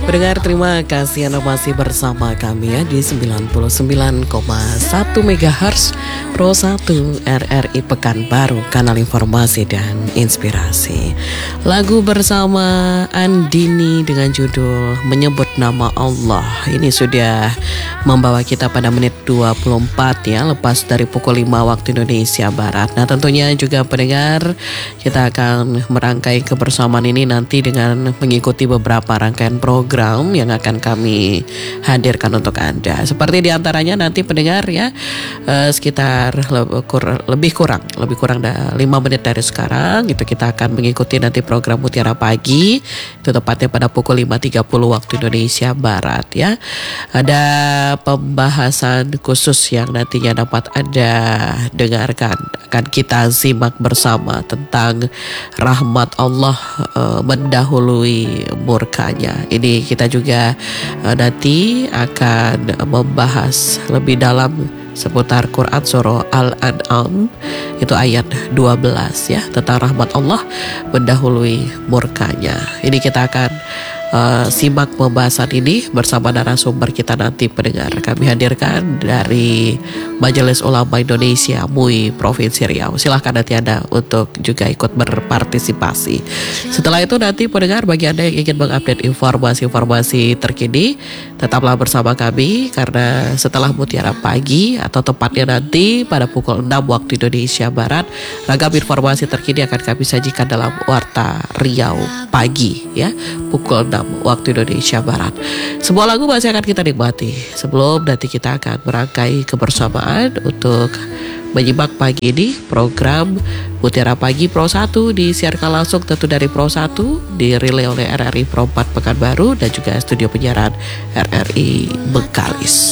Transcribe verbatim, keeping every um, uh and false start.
Pendengar, terima kasih Anda masih bersama kami ya di sembilan puluh sembilan koma satu megahertz Pro satu R R I Pekanbaru, kanal informasi dan inspirasi. Lagu bersama Andini dengan judul Menyebut Nama Allah ini sudah membawa kita pada menit dua puluh empat ya, lepas dari pukul lima waktu Indonesia Barat. Nah, tentunya juga pendengar, kita akan merangkai kebersamaan ini nanti dengan mengikuti beberapa rangkaian program yang akan kami hadirkan untuk Anda. Seperti diantaranya nanti pendengar ya, eh, sekitar le- kur- lebih kurang lebih kurang da- lima menit dari sekarang itu kita akan mengikuti nanti program Mutiara Pagi, itu tepatnya pada pukul lima tiga puluh waktu Indonesia Barat ya. Ada pembahasan khusus yang nantinya dapat Anda dengarkan, akan kita simak bersama tentang rahmat Allah eh, mendahului murkanya. Ini kita juga uh, nanti akan membahas lebih dalam seputar Quran surah Al-An'am itu ayat dua belas ya, tentang rahmat Allah mendahului murkanya. Ini kita akan uh, simak pembahasan ini bersama narasumber kita nanti pendengar. Kami hadirkan dari Majelis Ulama Indonesia M U I Provinsi Riau. Silahkan nanti Anda untuk juga ikut berpartisipasi. Setelah itu nanti pendengar, bagi Anda yang ingin mengupdate informasi-informasi terkini, tetaplah bersama kami karena setelah Mutiara Pagi atau tepatnya nanti pada pukul enam waktu Indonesia Barat, ragam informasi terkini akan kami sajikan dalam Warta Riau Pagi ya, pukul enam waktu Indonesia Barat. Sebuah lagu masih akan kita nikmati sebelum nanti kita akan merangkai kebersamaan untuk menyimak pagi ini program Mutiara Pagi Pro satu disiarkan langsung tentu dari Pro satu, dirilai oleh R R I Pro empat Pekanbaru dan juga studio penyiaran R R I Bengkalis.